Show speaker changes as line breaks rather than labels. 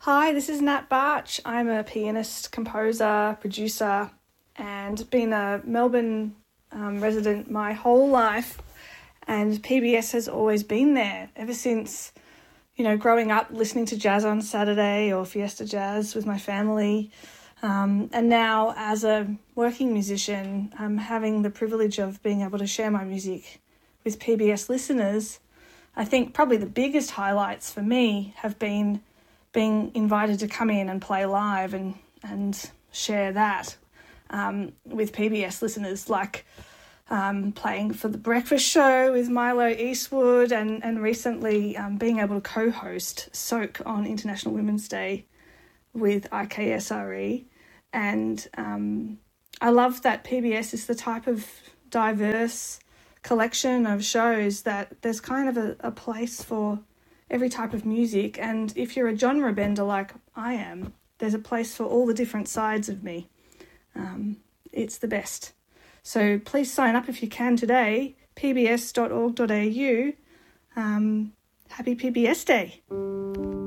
Hi, this is Nat Barch. I'm a pianist, composer, producer, and been a Melbourne resident my whole life. And PBS has always been there ever since, growing up listening to jazz on Saturday or Fiesta Jazz with my family. And now as a working musician, having the privilege of being able to share my music with PBS listeners. I think probably the biggest highlights for me have been being invited to come in and play live and share that with PBS listeners, like playing for The Breakfast Show with Milo Eastwood and recently being able to co-host Soak on International Women's Day with IKSRE. And I love that PBS is the type of diverse collection of shows that there's kind of a place for every type of music, and if you're a genre bender like I am, there's a place for all the different sides of me. It's the best. So please sign up if you can today, pbs.org.au. Happy PBS Day.